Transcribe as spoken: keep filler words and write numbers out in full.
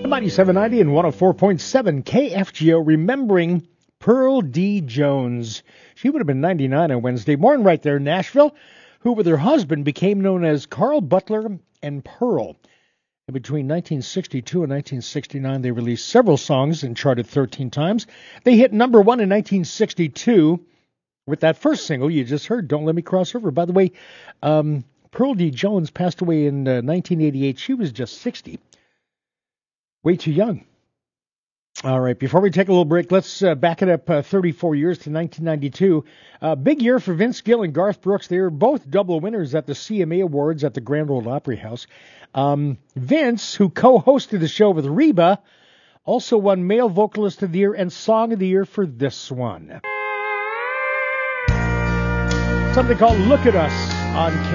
ninety-seven ninety and one oh four point seven K F G O, remembering Pearl D. Jones. She would have been ninety-nine on Wednesday. Born right there in Nashville, who with her husband became known as Carl Butler and Pearl. And between nineteen sixty-two and nineteen sixty-nine, they released several songs and charted thirteen times. They hit number one in nineteen sixty-two with that first single you just heard, Don't Let Me Cross Over. By the way, um, Pearl D. Jones passed away in uh, nineteen eighty-eight. She was just sixty. Way too young. All right, before we take a little break, let's uh, back it up uh, thirty-four years to nineteen ninety-two. Uh, big year for Vince Gill and Garth Brooks. They were both double winners at the C M A Awards at the Grand Ole Opry House. Um, Vince, who co-hosted the show with Reba, also won Male Vocalist of the Year and Song of the Year for this one. Something called Look at Us on K.